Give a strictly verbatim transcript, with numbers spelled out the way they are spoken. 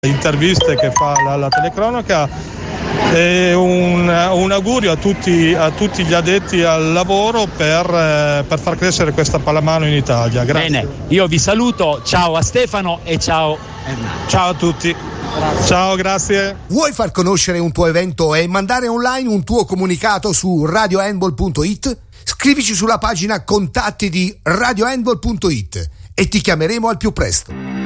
interviste che fa la, la telecronaca, e un, un augurio a tutti, a tutti gli addetti al lavoro per, eh, per far crescere questa pallamano in Italia. Grazie. Bene, io vi saluto, ciao a Stefano e ciao Hernán. Ciao a tutti. Grazie. Ciao, grazie. Vuoi far conoscere un tuo evento e mandare online un tuo comunicato su radio handball punto it? Scrivici sulla pagina contatti di radio handball punto it e ti chiameremo al più presto.